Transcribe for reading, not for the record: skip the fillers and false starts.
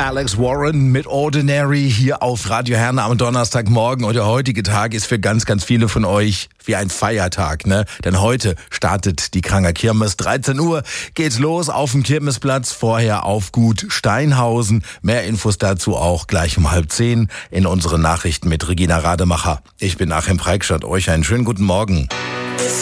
Alex Warren mit Ordinary hier auf Radio Herne am Donnerstagmorgen. Und der heutige Tag ist für ganz, ganz viele von euch wie ein Feiertag, ne? Denn heute startet die Kranger Kirmes. 13 Uhr geht's los auf dem Kirmesplatz. Vorher auf Gut Steinhausen. Mehr Infos dazu auch gleich um 9:30 in unseren Nachrichten mit Regina Rademacher. Ich bin Achim Preikschat. Euch einen schönen guten Morgen.